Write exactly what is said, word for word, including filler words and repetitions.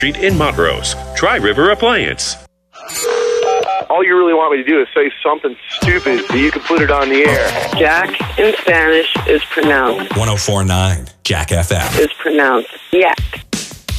Street in Montrose. Tri-River Appliance. All you really want me to do is say something stupid so you can put it on the air. Jack in Spanish is pronounced. one oh four point nine Jack F M. Is pronounced yak.